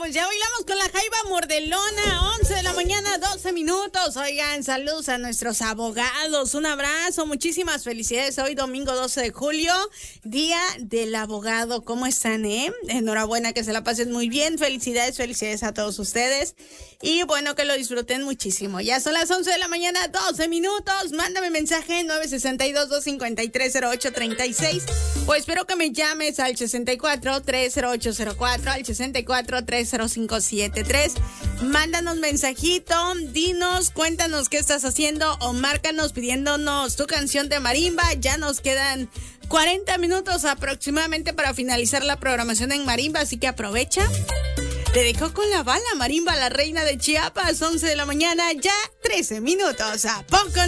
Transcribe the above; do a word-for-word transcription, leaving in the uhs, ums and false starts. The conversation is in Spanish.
Vámonos, ya bailamos con la Jaiba Mordelona, once de la mañana, doce minutos. Oigan, saludos a nuestros abogados, un abrazo, muchísimas felicidades. Hoy domingo doce de julio, Día del Abogado. ¿Cómo están, eh? Enhorabuena, que se la pasen muy bien. Felicidades, felicidades a todos ustedes. Y bueno, que lo disfruten muchísimo. Ya son las once de la mañana, doce minutos. Mándame mensaje nueve seis dos, dos cinco tres, cero ocho tres seis. O espero que me llames al sesenta y cuatro, tres cero ocho cero cuatro, al sesenta y cuatro, tres cero cinco siete tres. Mándanos mensajito, dinos, cuéntanos qué estás haciendo o márcanos pidiéndonos tu canción de marimba. Ya nos quedan cuarenta minutos aproximadamente para finalizar la programación en marimba, así que aprovecha. Te dejo con la bala marimba, la reina de Chiapas, once de la mañana, ya trece minutos. ¿A poco